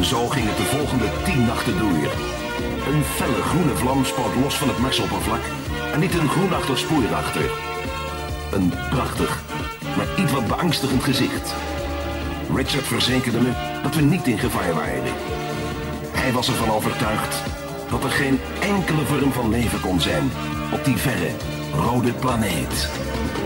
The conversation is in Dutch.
En zo ging het de volgende 10 nachten door. Een felle groene vlam spoot los van het Marsoppervlak en liet een groenachtig spoor achter. Een prachtig, maar iets wat beangstigend gezicht. Richard verzekerde me dat we niet in gevaar waren. Hij was ervan overtuigd dat er geen enkele vorm van leven kon zijn op die verre rode planeet.